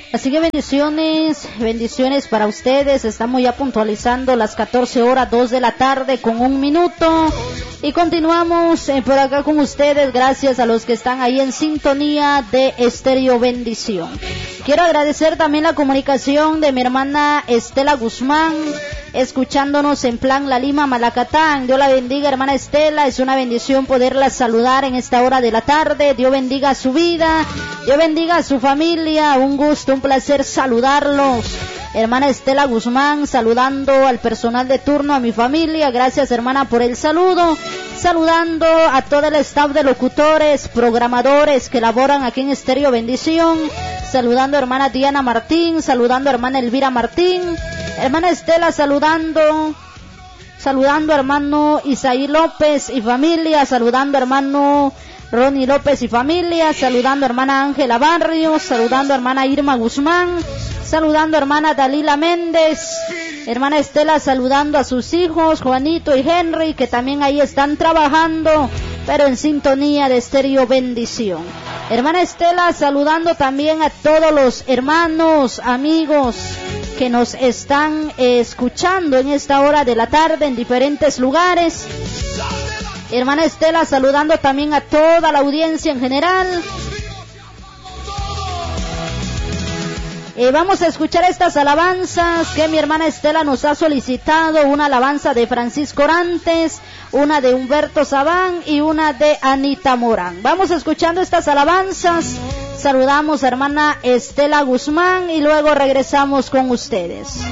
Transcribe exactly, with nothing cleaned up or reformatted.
Así que bendiciones, bendiciones para ustedes. Estamos ya puntualizando las catorce horas, dos de la tarde con un minuto. Y continuamos eh, por acá con ustedes, gracias a los que están ahí en sintonía de Estéreo Bendición. Quiero agradecer también la comunicación de mi hermana Estela Guzmán, escuchándonos en Plan La Lima, Malacatán. Dios la bendiga, hermana Estela, es una bendición poderla saludar en esta hora de la tarde. Dios bendiga su vida, Dios bendiga a su familia, un gusto, un placer saludarlos. Hermana Estela Guzmán, saludando al personal de turno, a mi familia. Gracias, hermana, por el saludo. Saludando a todo el staff de locutores, programadores que laboran aquí en Estéreo Bendición. Saludando a hermana Diana Martín, saludando a hermana Elvira Martín. Hermana Estela, saludando, saludando a hermano Isaí López y familia. Saludando a hermano Ronnie López y familia. Saludando a hermana Ángela Barrios. Saludando a hermana Irma Guzmán. Saludando a hermana Dalila Méndez, hermana Estela saludando a sus hijos, Juanito y Henry, que también ahí están trabajando, pero en sintonía de Estéreo Bendición. Hermana Estela saludando también a todos los hermanos, amigos que nos están eh, escuchando en esta hora de la tarde en diferentes lugares. Hermana Estela saludando también a toda la audiencia en general. Eh, vamos a escuchar estas alabanzas que mi hermana Estela nos ha solicitado. Una alabanza de Francisco Orantes, una de Humberto Sabán y una de Anita Morán. Vamos escuchando estas alabanzas. Saludamos a hermana Estela Guzmán y luego regresamos con ustedes.